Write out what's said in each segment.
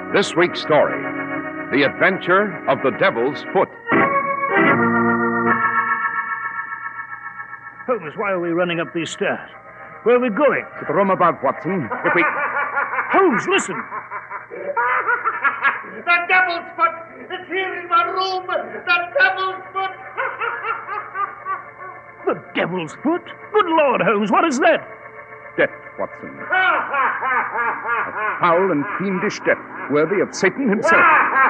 This week's story, The Adventure of the Devil's Foot. Holmes, why are we running up these stairs? Where are we going? To the room above, Watson. If we... Holmes, listen! The Devil's Foot is here in my room! The Devil's Foot! The Devil's Foot? Good Lord, Holmes, what is that? Death, Watson. A foul and fiendish death, worthy of Satan himself.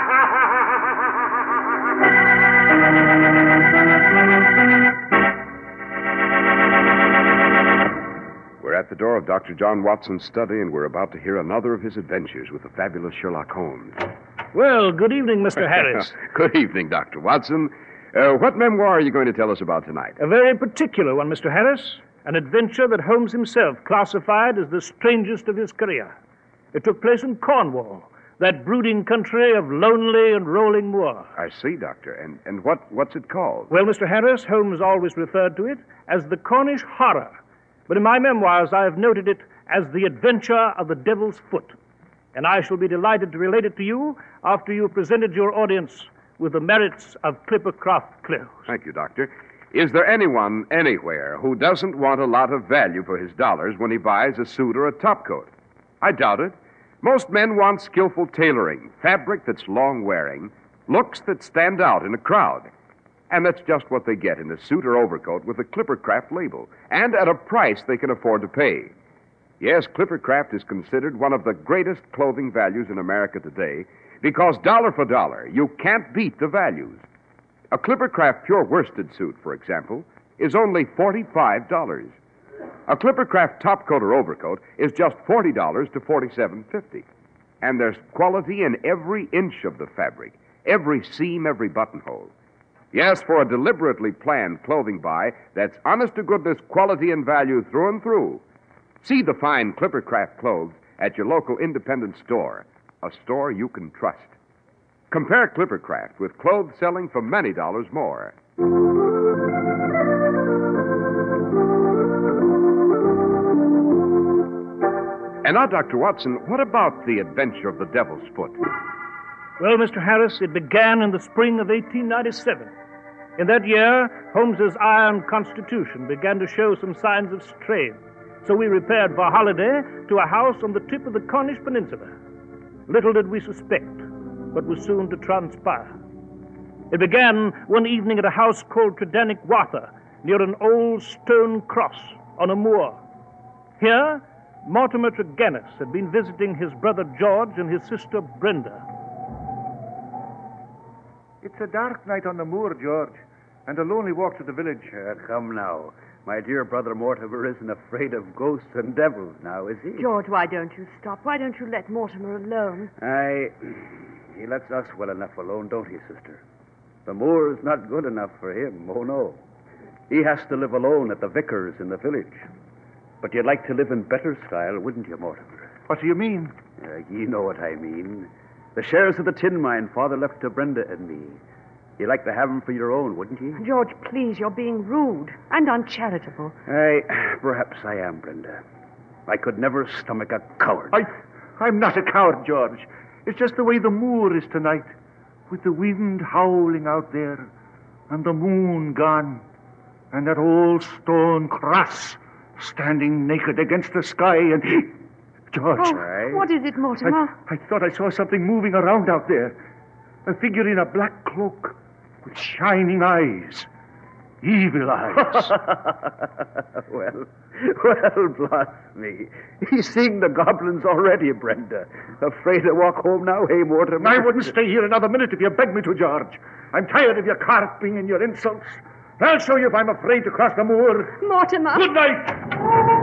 We're at the door of Dr. John Watson's study, and we're about to hear another of his adventures with the fabulous Sherlock Holmes. Well, good evening, Mr. Harris. Good evening, Dr. Watson. What memoir are you going to tell us about tonight? A very particular one, Mr. Harris. An adventure that Holmes himself classified as the strangest of his career. It took place in Cornwall, that brooding country of lonely and rolling moor. I see, Doctor. And what's it called? Well, Mr. Harris, Holmes always referred to it as the Cornish Horror. But in my memoirs, I have noted it as the Adventure of the Devil's Foot. And I shall be delighted to relate it to you after you have presented your audience with the merits of Clippercroft clothes. Thank you, Doctor. Is there anyone anywhere who doesn't want a lot of value for his dollars when he buys a suit or a topcoat? I doubt it. Most men want skillful tailoring, fabric that's long-wearing, looks that stand out in a crowd. And that's just what they get in a suit or overcoat with a Clippercraft label, and at a price they can afford to pay. Yes, Clippercraft is considered one of the greatest clothing values in America today because dollar for dollar, you can't beat the values. A Clippercraft pure worsted suit, for example, is only $45. A Clippercraft topcoat or overcoat is just $40 to $47.50. And there's quality in every inch of the fabric, every seam, every buttonhole. Yes, for a deliberately planned clothing buy that's honest-to-goodness quality and value through and through. See the fine Clippercraft clothes at your local independent store, a store you can trust. Compare Clippercraft with clothes selling for many dollars more. And now, Dr. Watson, what about the adventure of the Devil's Foot? Well, Mr. Harris, it began in the spring of 1897. In that year, Holmes's iron constitution began to show some signs of strain. So we repaired for a holiday to a house on the tip of the Cornish Peninsula. Little did we suspect what was soon to transpire. It began one evening at a house called Tredannick Wather, near an old stone cross on a moor. Here, Mortimer Tregennis had been visiting his brother George and his sister Brenda. It's a dark night on the moor, George, and a lonely walk to the village. Come now. My dear brother Mortimer isn't afraid of ghosts and devils now, is he? George, why don't you stop? Why don't you let Mortimer alone? He lets us well enough alone, don't he, sister? The moor's not good enough for him, oh no. He has to live alone at the vicar's in the village. But you'd like to live in better style, wouldn't you, Mortimer? What do you mean? You know what I mean. The shares of the tin mine Father left to Brenda and me. You'd like to have them for your own, wouldn't you? George, please, you're being rude and uncharitable. Perhaps I am, Brenda. I could never stomach a coward. I'm not a coward, George. It's just the way the moor is tonight, with the wind howling out there, and the moon gone, and that old stone cross standing naked against the sky, and... George. Oh, what is it, Mortimer? I thought I saw something moving around out there. A figure in a black cloak with shining eyes. Evil eyes. Well, bless me. He's seeing the goblins already, Brenda. Afraid to walk home now, hey, Mortimer? I wouldn't stay here another minute if you begged me to, George. I'm tired of your carping and your insults. I'll show you if I'm afraid to cross the moor. Mortimer! Good night.